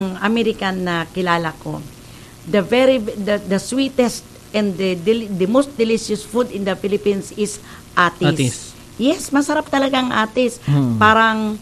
American na kilala ko. The sweetest and the most delicious food in the Philippines is atis. Atis. Yes, masarap talaga ang atis. Parang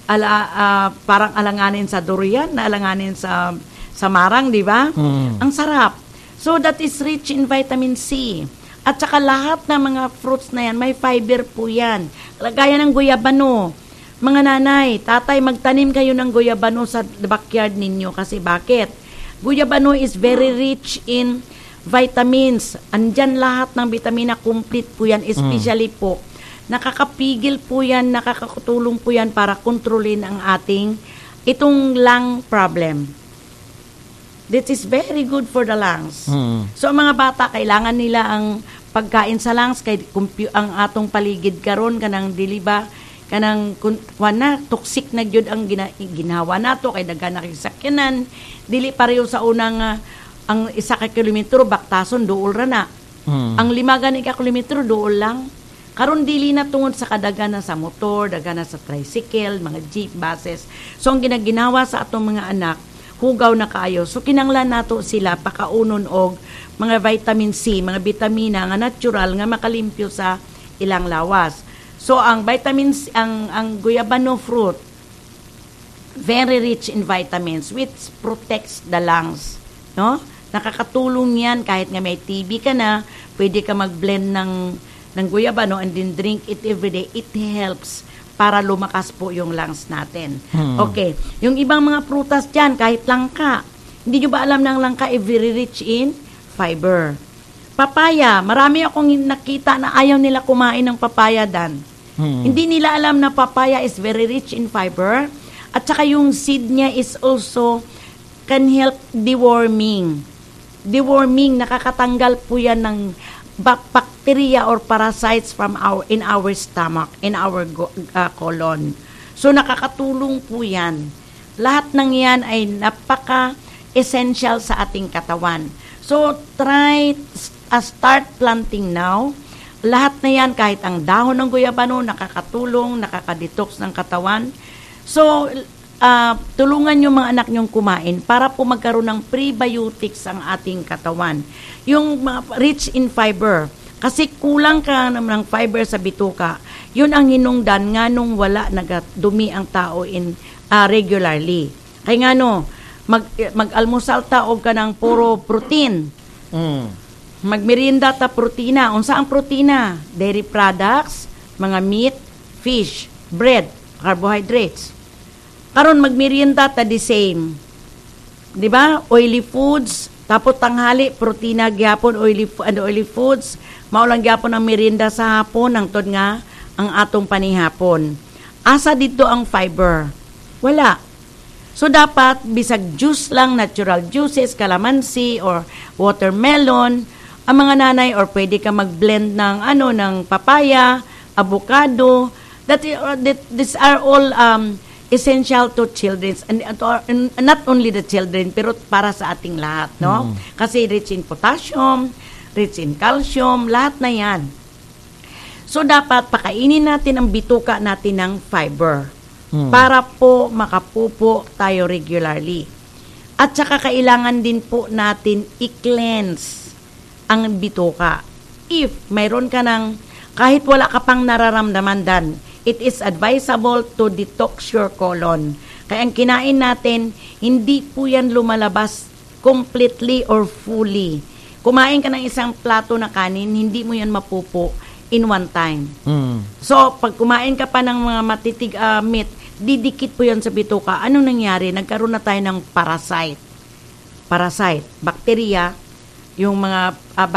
alanganin sa durian, na alanganin sa marang, di ba? Ang sarap. So that is rich in vitamin C. At saka lahat ng mga fruits na yan, may fiber po yan. Gaya ng guyabano. Mga nanay, tatay, magtanim kayo ng guyabano sa backyard ninyo. Kasi bakit? Guyabano is very rich in vitamins. Andyan lahat ng vitamina, complete po yan. Especially po, nakakapigil po yan, nakakatulong po yan para kontrolin ang ating itong lung problem. This is very good for the lungs. So, ang mga bata, kailangan nila ang pagkain sa lungs, kay ang atong paligid karon kanang dili ba, kanang na toxic na gyud ang ginawa nato, kay daghan na sakyanan, dili pareho sa unang ang 1 ka kilometro, baktason, duol ra na. Ang 5 gani ka kilometro, duol lang. Karon dili na tungod sa kadagana sa motor, dagana sa tricycle, mga jeep, buses. So, ang ginaginawa sa atong mga anak, hugaw na kayo. So, kinanglan nato sila pakaunon og mga vitamin C, mga vitamina nga natural nga makalimpyo sa ilang lawas. So, ang vitamins, ang guyabano fruit, very rich in vitamins which protects the lungs. No? Nakakatulong yan kahit nga may TB ka na, pwede ka mag-blend ng guyabano and then drink it every day. It helps para lumakas po yung lungs natin. Okay. Yung ibang mga prutas dyan, kahit langka. Hindi nyo ba alam na ang langka is very rich in fiber? Papaya. Marami akong nakita na ayaw nila kumain ng papaya, Dan. Hindi nila alam na papaya is very rich in fiber. At saka yung seed niya is also can help deworming. Deworming, nakakatanggal po yan ng bacteria or parasites from in our stomach, in our colon. So, nakakatulong po yan. Lahat ng yan ay napaka-essential sa ating katawan. So, start planting now. Lahat na yan, kahit ang dahon ng guyabano, nakakatulong, nakakadetox ng katawan. So, tulungan yung mga anak nyong kumain para po magkaroon ng prebiotics ang ating katawan. Yung rich in fiber. Kasi kulang ka ng fiber sa bituka. Yun ang hinungdan nga nung wala nagadumi ang tao regularly. Kaya nga mag-almusal ta og ka ng puro protein. Magmerienda ta protina. Unsa ang protina? Dairy products, mga meat, fish, bread, carbohydrates. Karon magmerienda ta the same. 'Di ba? Oily foods, tapos tanghali protina gyapon, oily foods. Mao lang gyapon ang merienda sa hapon hangtod nga ang atong panihapon. Asa dito ang fiber? Wala. So dapat bisag juice lang, natural juices, calamansi or watermelon, ang mga nanay, or pwede ka mag-blend ng papaya, avocado. These are all essential to children, and not only the children, pero para sa ating lahat, no? Kasi rich in potassium, rich in calcium, lahat na yan. So, dapat pakainin natin ang bituka natin ng fiber para po makapupo tayo regularly. At saka kailangan din po natin i-cleanse ang bituka. If mayroon ka kahit wala ka pang nararamdaman, Dan, it is advisable to detox your colon. Kaya ang kinain natin, hindi po yan lumalabas completely or fully. Kumain ka ng isang plato na kanin, hindi mo yan mapupo in one time. So, pag kumain ka pa ng mga matitig meat, didikit po yan sa bituka. Anong nangyari? Nagkaroon na tayo ng parasite. Bacteria, yung mga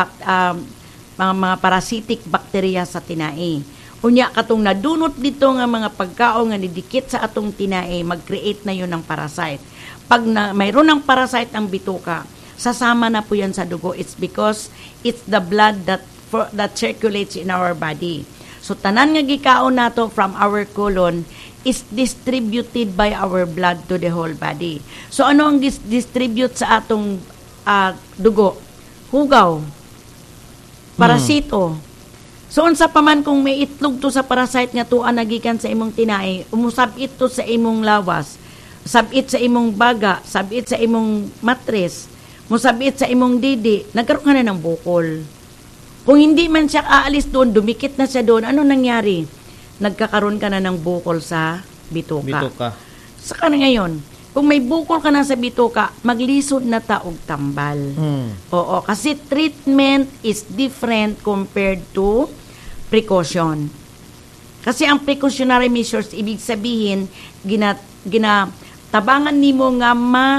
parasitic bacteria sa tinai. Unya katong nadunot dito nga mga pagkaon nga nidikit sa atong tinai, mag-create na yun ng parasite. Pag mayroon ng parasite ang bituka, sasama na po yan sa dugo. It's because it's the blood that circulates in our body. So tanan nga gikaon nato from our colon is distributed by our blood to the whole body. So ano ang distribute sa atong dugo? Hugaw, parasito. So unsa pa man kung may itlog to sa parasite nga tuan nagikan sa imong tinai, umusab ito sa imong lawas, sabit sa imong baga, sabit sa imong matres, mo sabit sa imong didi, nagkaroon ka na ng bukol. Kung hindi man siya aalis doon, dumikit na siya doon, ano nangyari? Nagkakaroon ka na ng bukol sa bituka. Saka na ngayon, kung may bukol ka na sa bituka, maglisod na taog tambal. Oo, kasi treatment is different compared to precaution. Kasi ang precautionary measures, ibig sabihin, tabangan nimo nga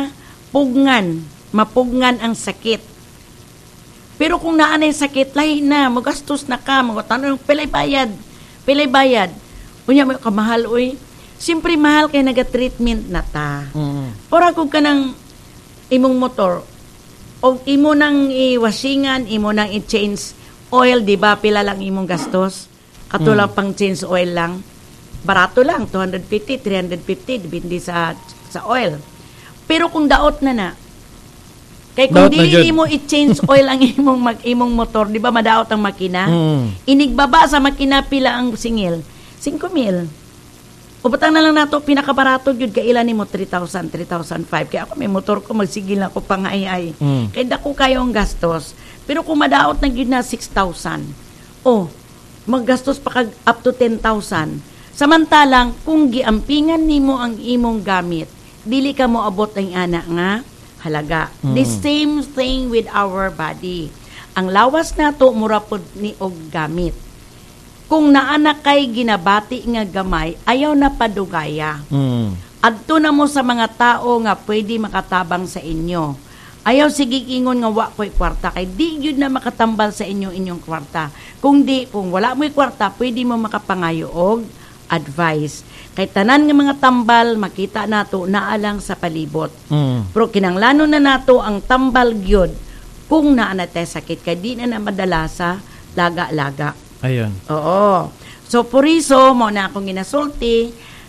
mapugnan ang sakit. Pero kung naanay sakit, lahi na, magastos na ka, tanong, pilay bayad. Unya, may kamahal, uy. Siyempre, mahal kay naga-treatment na ta. Ora kung ka ng imong motor, o imo nang i-washingan, imo nang i-change oil, di ba? Pila lang imong gastos. Katulang pang change oil lang. Barato lang, 250, 350, depende sa oil. Pero kung daot na, kay kung dili mo i-change oil ang imong motor, di ba madaot ang makina? Inigbaba sa makina pila ang singil? 5,000. Ubutang na lang nato, pinakabarato yun, kailan ni mo 3,000, 3,500. Kaya ako may motor ko, magsigil na ako pangayay. Kaya dako kayo ang gastos. Pero kung madaot na yun na 6,000, maggastos pa kag up to 10,000. Samantalang, kung giampingan nimo ang imong gamit, dili ka mo abot ang ana nga halaga. The same thing with our body. Ang lawas nato mura pod ni og gamit. Kung naana kay ginabati nga gamay, ayaw na padugaya. Adto na mo sa mga tao nga pwede makatabang sa inyo. Ayaw sige ingon nga wa ko'y kwarta, kay di yun na makatambal sa inyong kwarta. Kung wala mo'y kwarta, pwede mo makapangayo og advice. Kay tanan nga mga tambal, makita nato naalang sa palibot. Pero kinanglano na nato ang tambal gyud kung naana tayo sakit, kay di na madala sa laga-laga. Ayun. Oo. So, puriso, mo na akong ginasulti,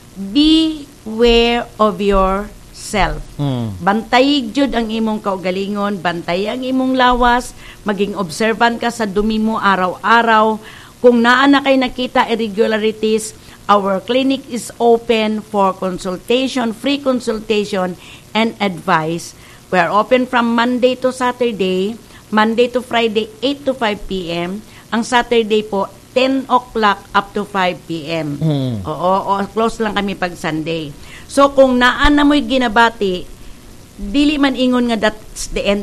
beware of yourself. Bantay jud ang imong kaugalingon, bantay ang imong lawas, maging observant ka sa dumi mo araw-araw. Kung naa na kay nakita irregularities, our clinic is open for consultation, free consultation, and advice. We are open from Monday to Saturday, Monday to Friday, 8 to 5 p.m., ang Saturday po, 10 o'clock up to 5 p.m. Oo, close lang kami pag Sunday. So, kung naan na mo'y ginabati, dili man ingon nga that's the end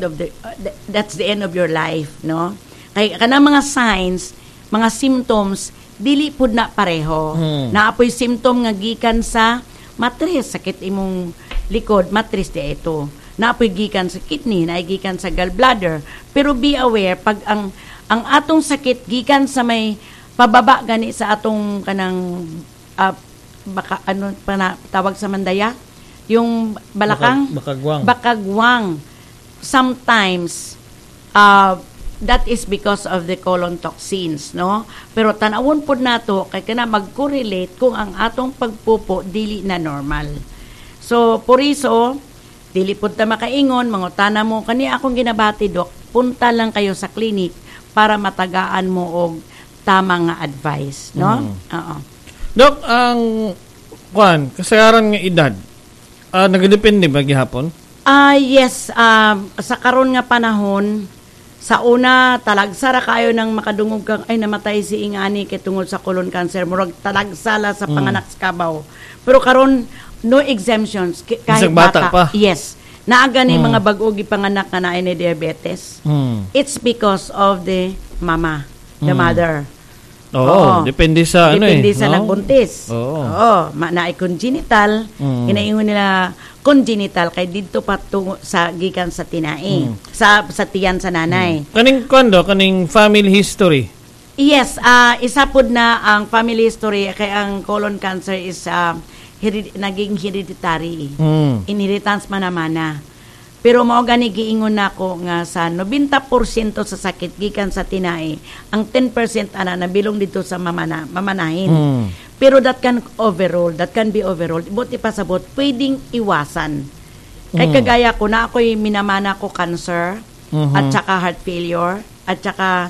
of your life, no? Kaya kanang mga signs, mga symptoms, dili pud na pareho. Naapoy symptom nga gikan sa matres, sakit imong likod, matres di ito. Naapoy gikan sa kidney, naigikan sa gallbladder. Pero be aware, pag ang atong sakit gikan sa may pababa gani sa atong kanang baka ano pa na tawag sa Mandaya, yung balakang bakagwang. Sometimes that is because of the colon toxins, no? Pero tanawon pod nato kay kana mag-correlate kung ang atong pagpupo dili na normal. So puriso dili pod ta makaingon, mangutana mo kani akong ginabati, dok, punta lang kayo sa clinic para matagaan mo og tamang nga advice, no? Oo. Dok, ang kasagaran nga edad, nagadepende ba gihapon? Yes, sa karon nga panahon, sa una talagsara kayo nang makadungog kang ay namatay si ingani kay tungod sa colon cancer, murag talagsala sa panganak sa kabaw. Pero karon no exemptions kahit bata pa. Yes. Naaga ni mga bag-o gipanganak nga naay ni diabetes. It's because of the mama, the mother. Oo, depende sa depende sa nagbuntis. Oo, naay congenital, inaingon nila congenital kay didto patungo sa gikan sa tinai, sa tiyan sa nanay. Kaning family history. Yes, isa pod na ang family history kay ang colon cancer is naging hereditary. Inheritance mana-mana. Pero mao gani giingon nako nga sa 90% sa sakit gikan sa tinai, ang 10% ana nabilong dito sa mamanahin. Pero that can be overruled. Buti pa sabot pwedeng iwasan. Kay kagaya ko na ako'y minamana ko cancer, at saka heart failure, at saka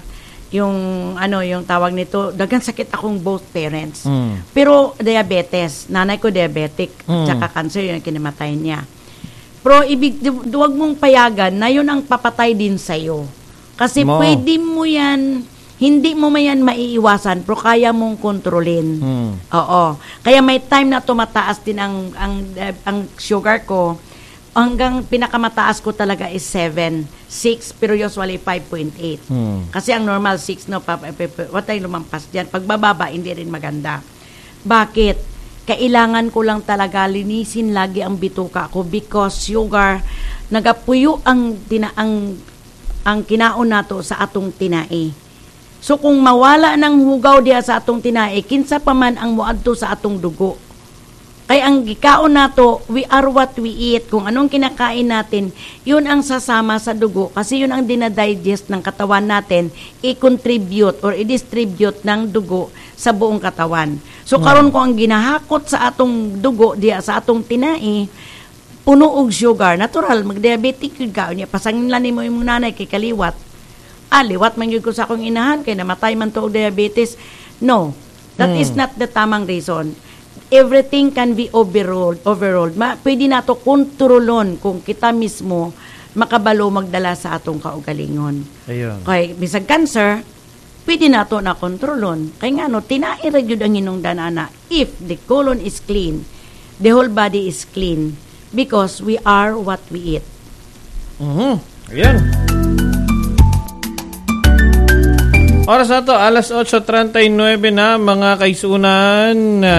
yung tawag nito, dagang sakit akong both parents. Mm. Pero diabetes, nanay ko diabetic, at saka cancer yung kinamatay niya. Pero duwag mong payagan na yun ang papatay din sa'yo. Kasi pwede mo yan, hindi mo yan maiiwasan, pero kaya mong kontrolin. Oo. Kaya may time na tumataas din ang sugar ko. Hanggang pinakamataas ko talaga is 7, 6, pero usually 5.8. Kasi ang normal 6, no, what ay lumampas dyan. Pagbababa, hindi rin maganda. Bakit? Kailangan ko lang talaga linisin lagi ang bituka ko because sugar, nagapuyo ang kinaon nato sa atong tinai. So kung mawala ng hugaw diya sa atong tinai, kinsa pa man ang muadto sa atong dugo. Kaya ang gikaon nato, we are what we eat. Kung anong kinakain natin, yun ang sasama sa dugo. Kasi yun ang dinadigest ng katawan natin, i-contribute or i-distribute ng dugo sa buong katawan. So karon ko ang ginahakot sa atong dugo, diya sa atong tinai, puno og sugar. Natural, mag-diabetic yun ka. Pasangin lang mo yung nanay kay kaliwat. Liwat man yun ko sa akong inahan, kaya namatay man to og diabetes. No, that is not the tamang reason. Everything can be overruled. Pwede na to kontrolon kung kita mismo makabalo magdala sa atong kaugalingon. Ayun. Kaya bisag cancer, pwede na to na kontrolon. Kaya nga no, tinaira jud ang hinungdan ana. If the colon is clean, the whole body is clean because we are what we eat. Ayan. Oras na to, alas 8:39 na mga kaisunan.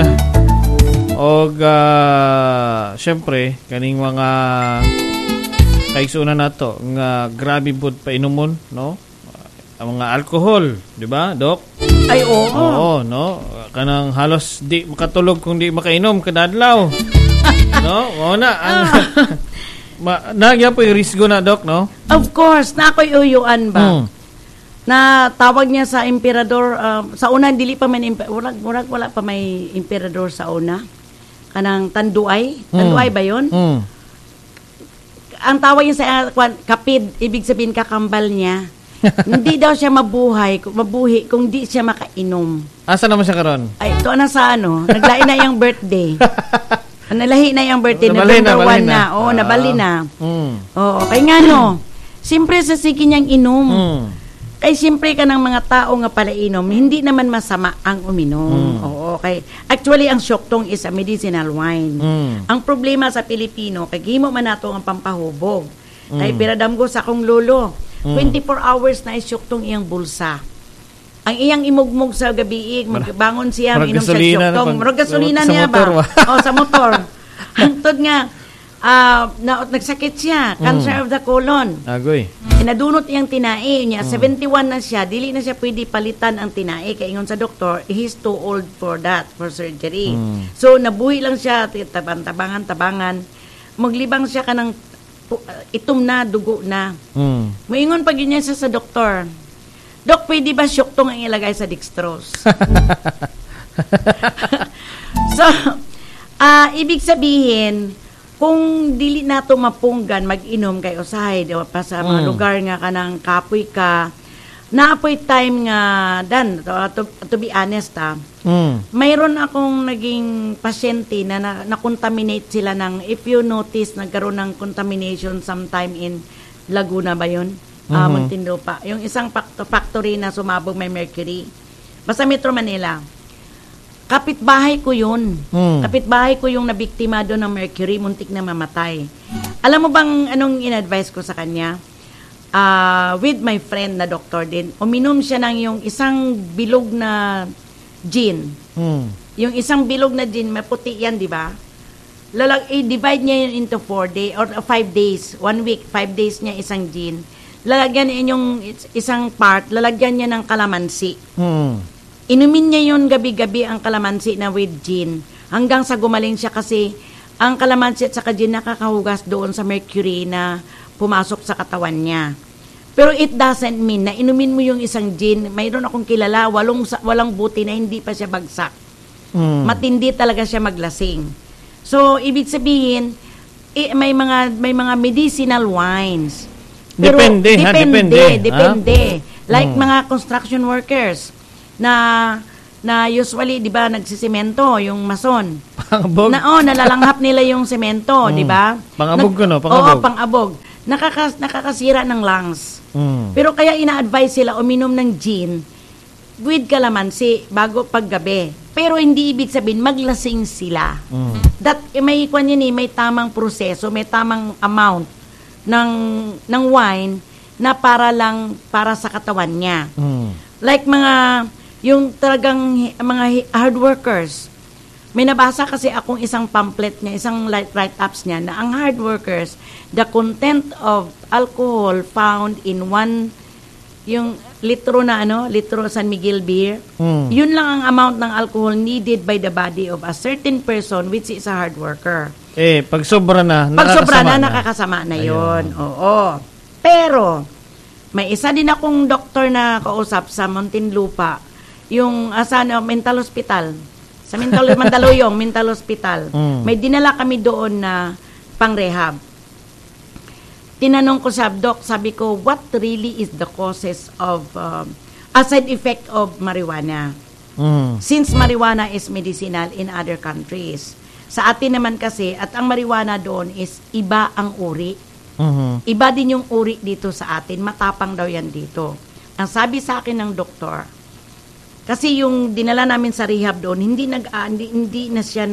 Og syempre kaning mga kaisunan nato nga grabe bud pa inumon, no? Ang mga alcohol, di ba, Dok? Ay, oo. Oo, no? Kanang halos di makatulog kung di makainom kada adlaw. No? Oo na. Nagya po yung risgo na, Dok, no? Of course, na ako'y uyuan ba? Na tawag niya sa emperador, sa una dili pa man wala pa may emperador sa una. Kanang Tanduay ba 'yon? Ang tawag niya sa kapid, ibig sabihin kakambal niya. Hindi daw siya mabuhi kung di siya makainom. Asa naman siya karon? Ay, ito na sa naglain na yung birthday. Nalahi na yung birthday, November 1 na. Oo, nabali na. Oo, kaya nga no, siyempre sa sige niyang inom. Kay siyempre ka ng mga tao nga pala inom, hindi naman masama ang uminom. Oo, okay. Actually, ang syoktong is a medicinal wine. Ang problema sa Pilipino, kay himo man nato ang pampahubog. Kay piradam ko sa akong lolo, 24 hours na isyoktong iyang bulsa. Ang iyang imugmog sa gabi, magbangon siya, inom siya syoktong. Marag gasolina niya ba? Sa motor. Hantod nga, nagsakit siya, cancer of the colon. Agoy. Inadunot iyang tinai niya, 71 na siya, dili na siya pwede palitan ang tinai. Kaya ingon sa doktor, he's too old for that, for surgery. So, nabuhi lang siya, tabangan, maglibang siya ka ng itom na, dugo na. Moingon pag yun niya siya sa doktor, Dok, pwede ba syoktong ang ilagay sa dextrose? So, ibig sabihin, kung dili nato mapunggan mag-inom kay usahay pa sa mga lugar nga kanang kapoy ka, naapoy time nga to be honest mayroon akong naging pasyente na na-contaminate sila ng, if you notice, nagkaroon ng contamination sometime in Laguna ba yun? Muntinlupa. Yung isang factory na sumabog may mercury. Basta Metro Manila. Kapitbahay ko yun. Kapitbahay ko yung nabiktima doon ng mercury, muntik na mamatay. Alam mo bang anong in-advise ko sa kanya? With my friend na doktor din, uminom siya ng yung isang bilog na gin. Yung isang bilog na gin, maputi yan, di ba? I-divide niya yun into 4 days or 5 days. 1 week, 5 days niya isang gin. Lalagyan niya yung isang part, lalagyan niya ng kalamansi. Inumin niya yun gabi-gabi ang kalamansi na with gin. Hanggang sa gumaling siya kasi ang kalamansi at saka gin nakakahugas doon sa mercury na pumasok sa katawan niya. Pero it doesn't mean na inumin mo yung isang gin. Mayroon akong kilala, walang buti na hindi pa siya bagsak. Matindi talaga siya maglasing. So, ibig sabihin, may mga medicinal wines. Pero, depende. Like mga construction workers na usually, 'di ba, nagsisemento yung mason. Pangabog. Nalalanghap nila yung semento, 'di ba? Pangabog ko, no? Oo, pangabog. Nakakasira ng lungs. Pero kaya ina-advise sila uminom ng gin with calamansi bago paggabi. Pero hindi ibig sabihin maglasing sila. That may may tamang proseso, may tamang amount ng wine na para sa katawan niya. Like yung talagang mga hard workers. May nabasa kasi akong isang pamphlet niya, isang write-ups niya na ang hard workers, the content of alcohol found in yung litro San Miguel beer, yun lang ang amount ng alcohol needed by the body of a certain person which is a hard worker. Pag sobra na, nakakasama na yun. Oo. Pero, may isa din akong doktor na kausap sa Muntinlupa, yung mental hospital. Sa Mandaluyong, mental hospital. May dinala kami doon na pang-rehab. Tinanong ko sa doc, sabi ko, what really is the causes of a side effect of marijuana? Since marijuana is medicinal in other countries. Sa atin naman kasi, at ang marijuana doon is iba ang uri. Iba din yung uri dito sa atin. Matapang daw yan dito. Ang sabi sa akin ng doktor, kasi yung dinala namin sa rehab doon, hindi na siya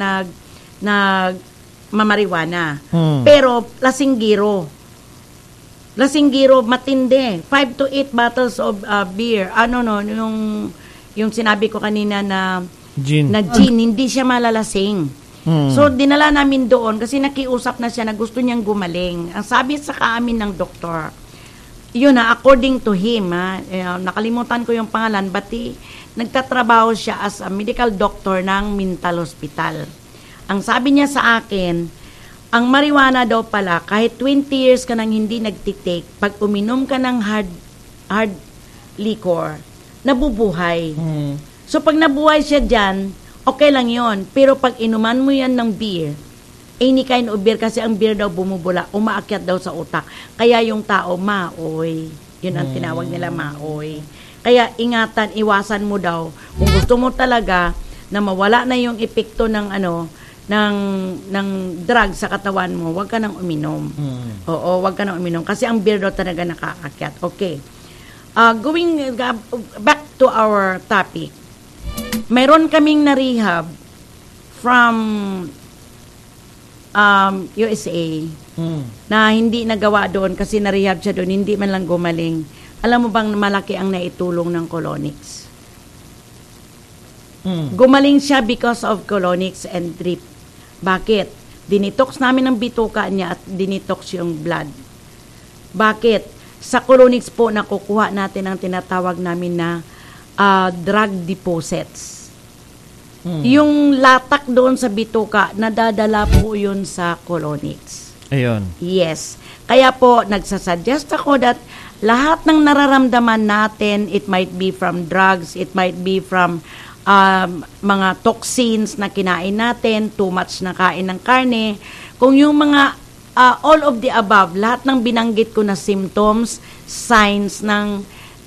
mamariwana. Pero lasinggiro. Lasinggiro matindi. 5 to 8 bottles of beer. Yung sinabi ko kanina na gin, hindi siya malalasing. So dinala namin doon kasi nakiusap na siya na gusto niyang gumaling. Ang sabi sa amin ng doktor, yun according to him, nakalimutan ko yung pangalan, but nagtatrabaho siya as a medical doctor ng mental hospital. Ang sabi niya sa akin, ang marijuana daw pala, kahit 20 years ka nang hindi nagtitake, pag uminom ka ng hard liquor, nabubuhay. So pag nabuhay siya dyan, okay lang yon. Pero pag inuman mo yan ng beer, any kind of beer, kasi ang beer daw bumubula, umaakyat daw sa utak. Kaya yung tao, maoy. Yun ang tinawag nila, maoy. Kaya ingatan, iwasan mo daw. Kung gusto mo talaga na mawala na yung epekto ng drug sa katawan mo, huwag ka nang uminom. Oo, huwag ka nang uminom. Kasi ang beer daw talaga nakaakyat. Okay. Going back to our topic, mayroon kaming na-rehab from USA na hindi nagawa doon kasi na-rehab siya doon, hindi man lang gumaling. Alam mo bang malaki ang naitulong ng Colonix? Gumaling siya because of Colonix and drip. Bakit? Dinitox namin ang bituka niya at dinitox yung blood. Bakit? Sa Colonix po nakukuha natin ang tinatawag namin na drug deposits. Yung latak doon sa bituka, nadadala po yun sa Colonix. Ayun. Yes. Kaya po, nagsasuggest ako that lahat ng nararamdaman natin, it might be from drugs, it might be from mga toxins na kinain natin, too much na kain ng karne. Kung yung mga all of the above, lahat ng binanggit ko na symptoms, signs ng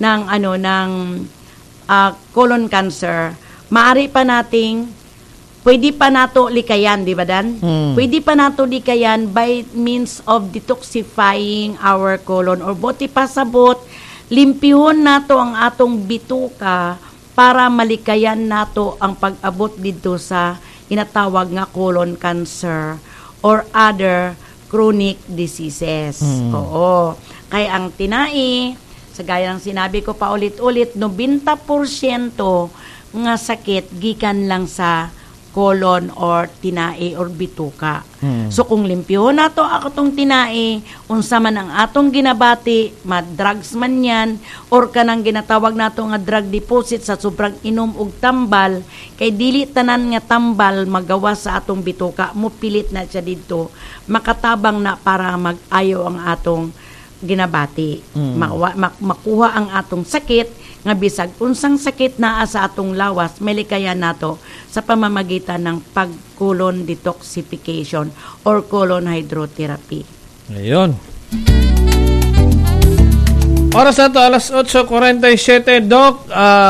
colon cancer, maaari pa nating, pwede pa nato likayan, di ba Dan? Pwede pa nato likayan by means of detoxifying our colon, or buti pa sabot, limpihon nato ang atong bituka para malikayan nato ang pag-abot dito sa inatawag nga colon cancer or other chronic diseases. Oo. Kaya ang tinai, sa gaya ng sinabi ko pa ulit-ulit, 90% nga sakit gikan lang sa colon or tinai or bituka. So kung limpyo nato atong tinai, unsa man ang atong ginabati, drugs man yan or kanang ginatawag nato nga drug deposit sa sobrang inom og tambal, kay dili tanan nga tambal magawa sa atong bituka, mo pilit na siya dito, makatabang na para mag-ayo ang atong ginabati. Makuha ang atong sakit, nga bisag unsang sakit naa sa atong lawas, malikayan nato sa pamamagitan ng pag-colon detoxification or colon hydrotherapy. Ayun. Oras na to, alas 8:47, Doc.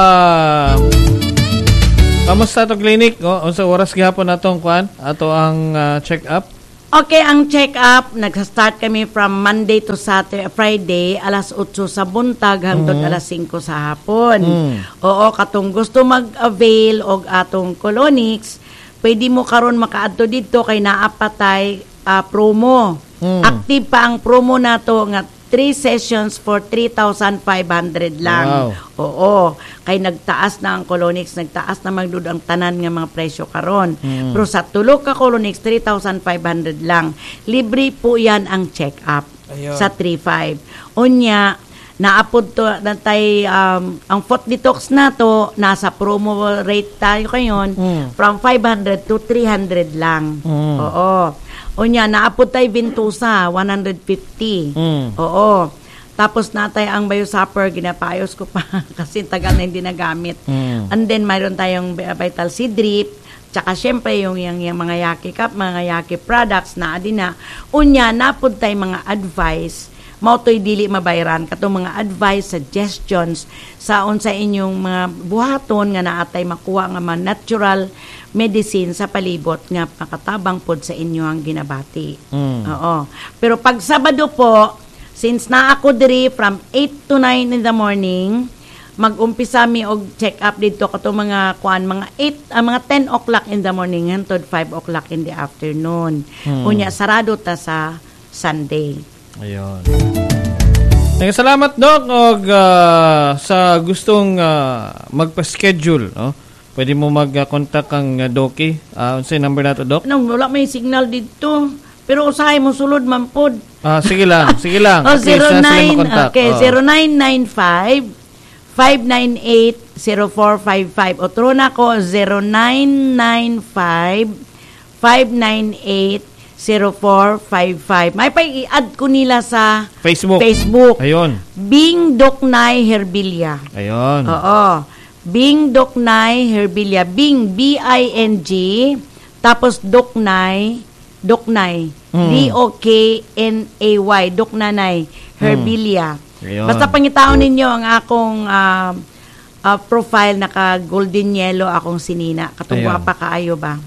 Kamusta to clinic? Sa oras gihapon natong kuan ato ang check-up? Okay, ang check-up, nag-start kami from Monday to Friday, alas 8 sa buntag hangtod alas 5 sa hapon. Oo, katong gusto mag-avail og atong colonics, pwede mo karon makaadto dito kay naapatay promo. Active pa ang promo nato nga 3 sessions for 3,500 lang. Wow. Oo. Kay nagtaas na ang colonics, nagtaas na magdud ang tanan nga mga presyo karon. Pero sa tulo ka colonics, 3,500 lang. Libre po yan ang check-up sa 3,500. Unya, naapod to natay ang foot detox na to nasa promo rate tayo kayon from 500 to 300 lang. Oo. Unya naapod tay Ventusa 150. Oo. Tapos natay ang Biosupper ginapayos ko pa kasi tagal na hindi nagamit. And then mayroon tayong Vital C drip. Tsaka syempre yung mga Yaki Cup, mga Yaki products na adina. Unya napod tay mga advice mao to'y dili mabayran katong mga advice, suggestions sa unsa inyong mga buhaton nga naatay makuha nga mga natural medicine sa palibot nga makatabang pod sa inyo ang ginabati. Oo. Pero pag Sabado po, since na ako diri from 8 to 9 in the morning, mag-umpisa mi og check-up dito katong mga mga 10 o'clock in the morning hangtod 5 o'clock in the afternoon. Unya sarado ta sa Sunday. Ayun. Salamat, Doc, og sa gustong magpa-schedule, no? Pwede mo mag-contact ang Doki. Unsay number nato, Doc? Wala may signal dito. Pero usahay mo sulod man pod. Sige lang. 09 okay, 0995 598-0455. Otro na ko 0995 598-0455. May i-add ko nila sa Facebook. Ayun. Bing Doknay Herbilia. Ayun. Oo. Bing Doknay Herbilia. Bing, B-I-N-G. Tapos Doknay. D-O-K-N-A-Y. Doknanay Herbilia. Basta pangitaon ninyo ang akong profile, naka golden yellow akong sinina. Katungwa pa kaayo ba?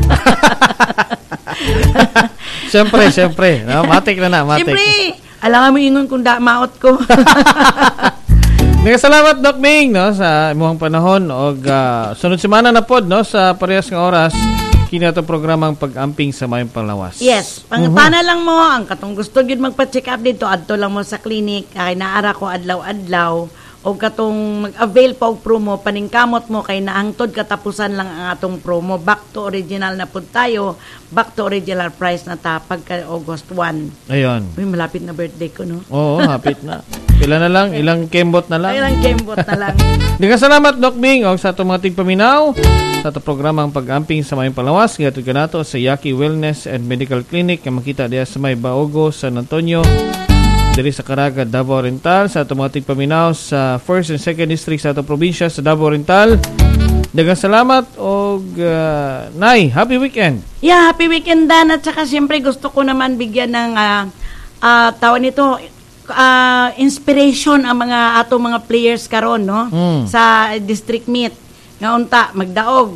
Siyempre. No? Matik. Siyempre. Alam mo ingon kung maot ko. Salamat, Doc Ming, no, sa imuhang panahon. Og sunod semana na pod, no, sa parehas nga oras, kina to programang pag-amping sa Mayong Panglawas. Yes. Pangutana lang mo, ang katong gusto yun magpa-check up dito, adto lang mo sa clinic, kay naara ko adlaw-adlaw, o katong mag-avail pa og promo, paningkamot mo kay naangtod katapusan lang ang atong promo. Back to original na pud tayo. Back to original price na ta pagka August 1. Ayun. Uy, malapit na birthday ko, no? Oo, hapit na. Pila na lang, ilang kembot na lang. Salamat, Doc Ming, o sa itong mga tigpaminaw sa itong programang pag-amping sa Mayong Panglawas. Gatod ka nato sa Yaki Wellness and Medical Clinic na makita diya sa May Baogo, San Antonio, diri sa Caraga, Davao Oriental. Sa itong mga tigpaminaw sa 1st and 2nd District sa itong probinsya sa Davao Oriental. Dagang salamat og Nay, happy weekend. Yeah, happy weekend Dan. At saka siyempre gusto ko naman bigyan ng tawag nito inspiration ang mga atong mga players karon, no? Sa district meet nga unta magdaog.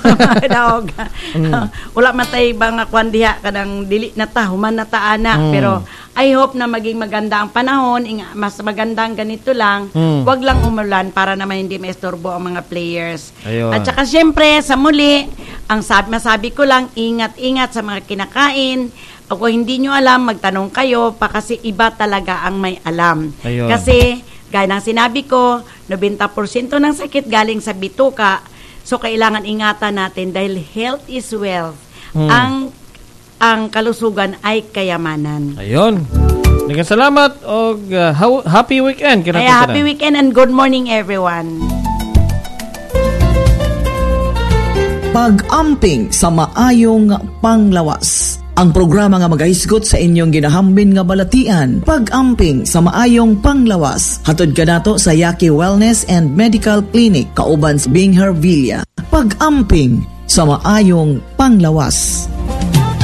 Wala man tay bang kwan diha kanang dili na ta human na ta ana, pero I hope na maging maganda ang panahon, mas magandang ganito lang. Wag lang umulan para naman hindi maistorbo ang mga players. Ayun. At saka syempre sa muli, ang masabi ko lang, ingat-ingat sa mga kinakain. O kung hindi nyo alam, magtanong kayo pa kasi iba talaga ang may alam. Ayun. Kasi, gaya ng sinabi ko, 90% ng sakit galing sa bituka. So, kailangan ingatan natin dahil health is wealth. Ang kalusugan ay kayamanan. Ayun. Dagang salamat og happy weekend. Happy weekend and good morning everyone. Pag-amping sa maayong panglawas. Ang programa nga magahisgot sa inyong ginahambin nga balatian. Pag-amping sa maayong panglawas. Hatod ka nato sa Yaki Wellness and Medical Clinic, kauban sa Bing Herbilia. Pag-amping sa maayong panglawas.